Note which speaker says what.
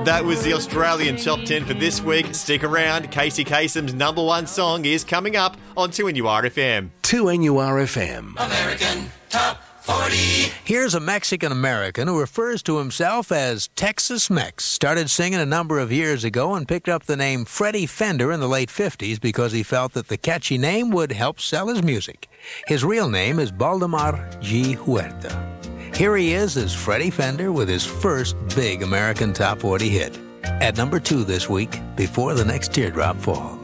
Speaker 1: That was the Australian Top 10 for this week. Stick around. Casey Kasem's number one song is coming up on 2NURFM.
Speaker 2: 2NURFM.
Speaker 3: American Top 40.
Speaker 4: Here's a Mexican-American who refers to himself as Texas Mex. Started singing a number of years ago and picked up the name Freddie Fender in the late 50s because he felt that the catchy name would help sell his music. His real name is Valdemar G. Huerta. Here he is as Freddie Fender with his first big American Top 40 hit. At number 2 this week, Before the Next Teardrop Falls.